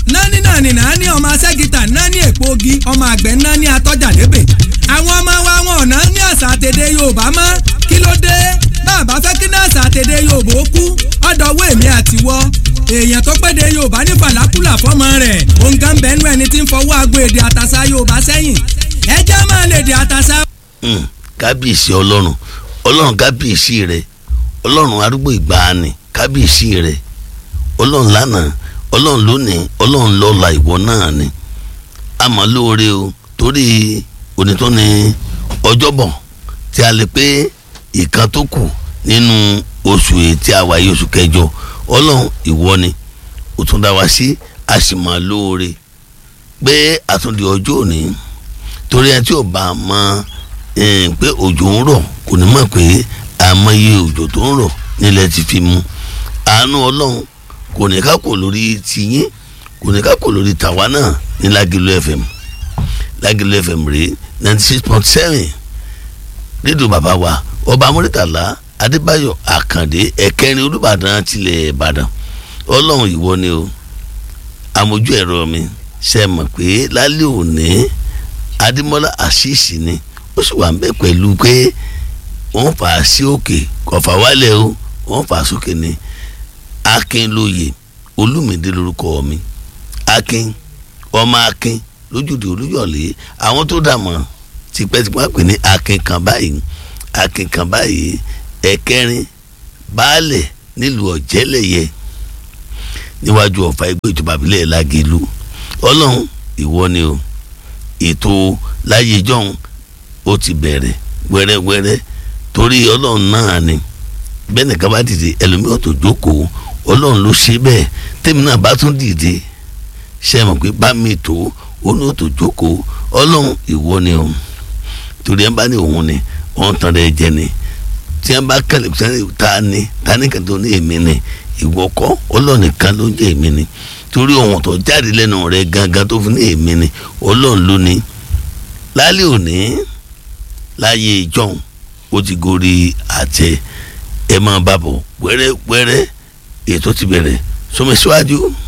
nání ọmọ asẹ́gìtà nání èpòogi ọmọ àgbẹ̀ nání atọ́jà lébè àwọn ọmọ wa wọn ọ̀nà ní àṣà àtẹ̀dẹ Yorùbá mọ́ kí ló dé bàbá fẹ́ kí ní àṣà àtẹ̀dẹ Yorùbá ó kú ọ̀dọ̀wọ́ èmi àtiwọ́ èèyàn tó péde Yorùbá ní fàlákùlà fọ́mọ rẹ̀ òǹkà ń bẹ́nu ẹni tí ń fọwọ́ agbo èdè àtàṣà Yorùbá sẹ́yìn ẹ jẹ́ máa lè dè àtàṣà. kábíyèsí ọlọ́run kábíyèsí rẹ̀ ọlọ́run arúgbó ìgbàanì kábíyèsí rẹ̀ ọlọ́run lánàá ọlọ́run lónìí ọlọ́run lọ́la ìwọ náà ni àmọ́ lóore o torí onítọ́ ni ọjọ́bọ̀ tí a lè pé ìkan tó kù nínú oṣù tí a wáyé oṣù kẹjọ ọlọ́run ìwọ ni ó tún dá wa sí àṣìmọ́ lóore pé àtúndì ọjọ́ òní torí ẹni tí ò bá mọ̀ pé òjò ń rọ̀ kò ní mọ̀ pé àmọye òjò tó ń rọ̀ nílẹ̀ ti fi mu àánú ọlọ́run kò ní ká kò lórí tiyín kò ní ká kò lórí tàwa náà ní Lágìlú FM rèé 96.7 rédíò bàbá wa ọba Murtala Adébáyọ̀ Àkàndé ẹ̀kẹrin Olúbàdàn tilẹ̀ Ìbàdàn ọlọ́run ìwọ ni o amójú ẹ̀rọ mi ṣe mọ̀ pé lálẹ́ òní Adémọ́lá àṣìṣì ni ó sì wà ń bẹ pẹ̀lú pé wọ́n fà á sí òkè kọfà wálẹ̀ o wọ́n fà á sókè ni Akínlóye Olúmídé lórúkọ mi Akin ọmọ Akin lójúde Olúyọ̀lé àwọn tó dàmọ̀ tipẹ́tipẹ́ pè ní Akin kan báyìí ẹ̀kẹrin baálẹ̀ nílùú Ọ̀jẹ́lẹ̀yẹ níwájú ọ̀fà ẹgbẹ́ ìjọba ìbílẹ̀ Lágìlú ọlọ́run ìwọ ni o ètò láyé jọ̀hún ó ti bẹ̀rẹ̀ wẹ́rẹ́wẹ́rẹ́ torí ọlọ́run náà ni bẹ́ẹ̀ nìkan bá dìde ẹlòmíràn tó jókòó ọlọ́run ló ṣe bẹ́ẹ̀ tèmi náà bá tún dìde ṣe mọ̀ pé bá mi tó òun ó tó jókòó ọlọ́run ìwọ ni o torí ẹ bá ní òun ni òun tán rẹ jẹ ni tí ẹ bá kẹlẹ ta ni kan tó ní èmi ni ìwọ kọ́ ọlọ́run nìkan ló ń jẹ́ èmi ni torí ohun tó jáde lẹ́nu rẹ gangan tó fi ní èmi ni ọlọ́run ló ní lálẹ́ òní láyé ìjọ́un ó ti gorí àtẹ ẹ máa bá bọ̀ wẹ́rẹ́wẹ́rẹ́ ètò ti bẹ̀rẹ̀ sọmọ síwájú.